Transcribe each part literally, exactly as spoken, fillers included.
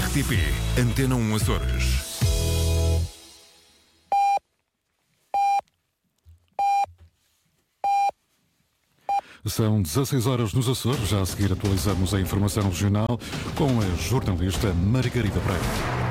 R T P Antena um Açores. São dezasseis horas nos Açores. Já a seguir atualizamos a informação regional com a jornalista Margarida Pereira.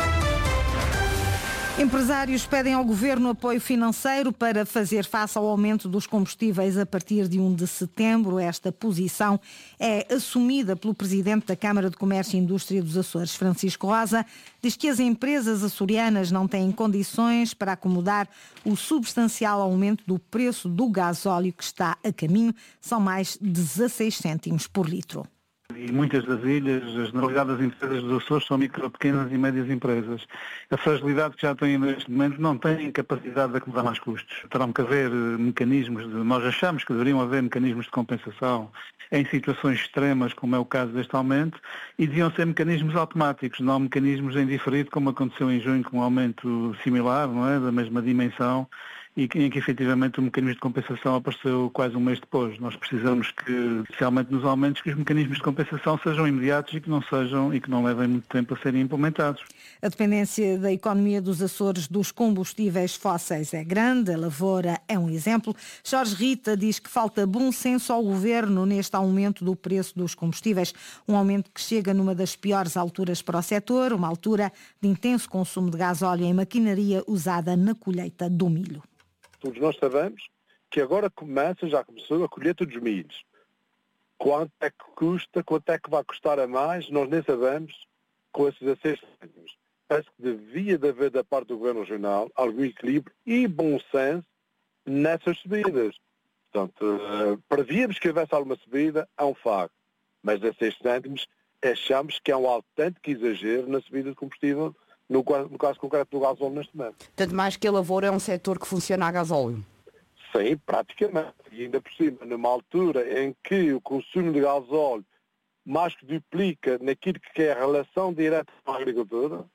Empresários pedem ao Governo apoio financeiro para fazer face ao aumento dos combustíveis a partir de primeiro de setembro. Esta posição é assumida pelo Presidente da Câmara de Comércio e Indústria dos Açores, Francisco Rosa. Diz que as empresas açorianas não têm condições para acomodar o substancial aumento do preço do gasóleo que está a caminho. São mais dezasseis cêntimos por litro. E muitas das ilhas, a generalidade das empresas dos Açores são micro, pequenas e médias empresas. A fragilidade que já têm neste momento não têm capacidade de acomodar mais custos. Terão que haver mecanismos, de, nós achamos que deveriam haver mecanismos de compensação em situações extremas, como é o caso deste aumento, e deviam ser mecanismos automáticos, não mecanismos em diferido, como aconteceu em junho com um aumento similar, não é, da mesma dimensão, e em que efetivamente o mecanismo de compensação apareceu quase um mês depois. Nós precisamos que, especialmente nos aumentos, que os mecanismos de compensação sejam imediatos e que não sejam e que não levem muito tempo a serem implementados. A dependência da economia dos Açores dos combustíveis fósseis é grande, a lavoura é um exemplo. Jorge Rita diz que falta bom senso ao Governo neste aumento do preço dos combustíveis, um aumento que chega numa das piores alturas para o setor, uma altura de intenso consumo de gasóleo em maquinaria usada na colheita do milho. Todos nós sabemos que agora começa, já começou a colheita dos milhos. Quanto é que custa, quanto é que vai custar a mais, nós nem sabemos com esses dezasseis cêntimos. Parece que devia de haver da parte do Governo Regional algum equilíbrio e bom senso nessas subidas. Portanto, prevíamos que houvesse alguma subida, é um facto. Mas dezasseis cêntimos achamos que é um autêntico exagero na subida de combustível, No, no caso concreto do gasóleo neste momento. Tanto mais que a lavoura é um setor que funciona a gasóleo. Sim, praticamente. E ainda por cima, numa altura em que o consumo de gasóleo mais que duplica naquilo que é a relação direta com a agricultura,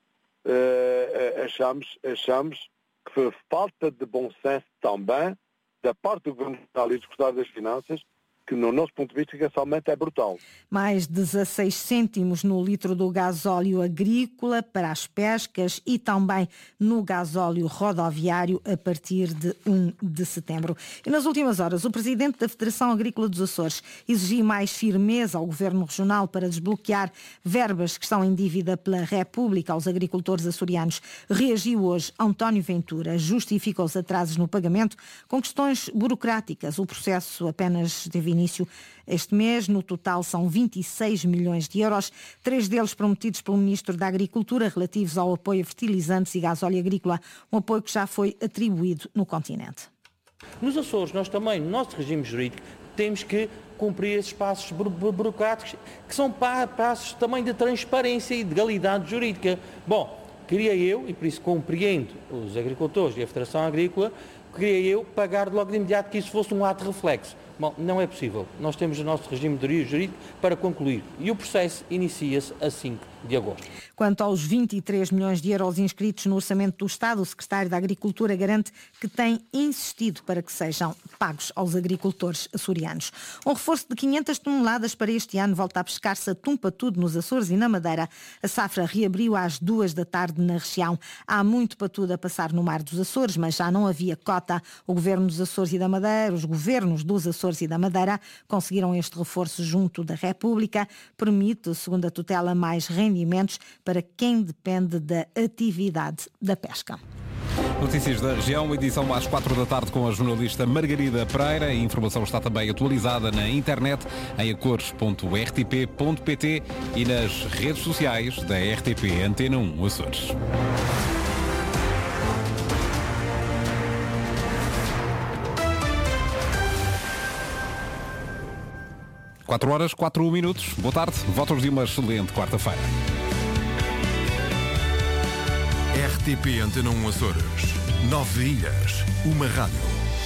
eh, achamos, achamos que foi falta de bom senso também da parte do Governo Nacional e do Secretário das Finanças, que no nosso ponto de vista esse aumento é brutal. Mais dezasseis cêntimos no litro do gasóleo agrícola para as pescas e também no gasóleo rodoviário a partir de primeiro de setembro. E nas últimas horas, o Presidente da Federação Agrícola dos Açores exigiu mais firmeza ao Governo Regional para desbloquear verbas que estão em dívida pela República aos agricultores açorianos. Reagiu hoje António Ventura, justificou os atrasos no pagamento com questões burocráticas. O processo apenas teve início este mês. No total são vinte e seis milhões de euros, três deles prometidos pelo Ministro da Agricultura relativos ao apoio a fertilizantes e gasóleo agrícola, um apoio que já foi atribuído no continente. Nos Açores, nós também, no nosso regime jurídico, temos que cumprir esses passos burocráticos, que são passos também de transparência e de legalidade jurídica. Bom, queria eu, e por isso compreendo os agricultores e a Federação Agrícola, queria eu pagar logo de imediato que isso fosse um ato reflexo. Bom, não é possível. Nós temos o nosso regime jurídico para concluir e o processo inicia-se a cinco de agosto. Quanto aos vinte e três milhões de euros inscritos no Orçamento do Estado, o Secretário da Agricultura garante que tem insistido para que sejam pagos aos agricultores açorianos. Um reforço de quinhentas toneladas para este ano volta a pescar-se a tum-patudo nos Açores e na Madeira. A safra reabriu às duas da tarde na região. Há muito patudo a passar no mar dos Açores, mas já não havia cota. O Governo dos Açores e da Madeira, os governos dos Açores e da Madeira conseguiram este reforço junto da República. Permite, segundo a tutela, mais rendimentos para quem depende da atividade da pesca. Notícias da região, edição às quatro da tarde com a jornalista Margarida Pereira. A informação está também atualizada na internet em acores ponto r t p ponto p t e nas redes sociais da R T P Antena um Açores. quatro horas, quatro minutos. Boa tarde. Votos de uma excelente quarta-feira. R T P Antena um Açores. Nove ilhas. Uma rádio.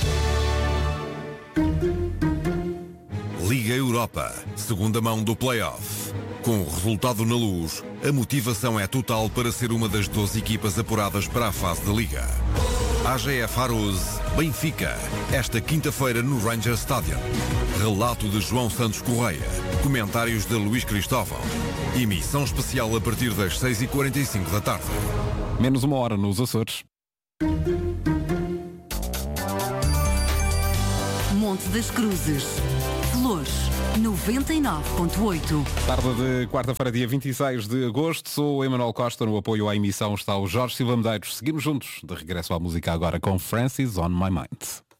Liga Europa. Segunda mão do play-off. Com o resultado na luz, a motivação é total para ser uma das doze equipas apuradas para a fase da Liga. A G F Arouse, Benfica, esta quinta-feira no Rangers Stadium. Relato de João Santos Correia. Comentários de Luís Cristóvão. Emissão especial a partir das seis e quarenta e cinco da tarde. Menos uma hora nos Açores. Monte das Cruzes. Flores, noventa e nove ponto oito. Tarde de quarta-feira, dia vinte e seis de agosto. Sou o Emanuel Costa. No apoio à emissão está o Jorge Silva Medeiros. Seguimos juntos. De regresso à música agora com Francis on My Mind.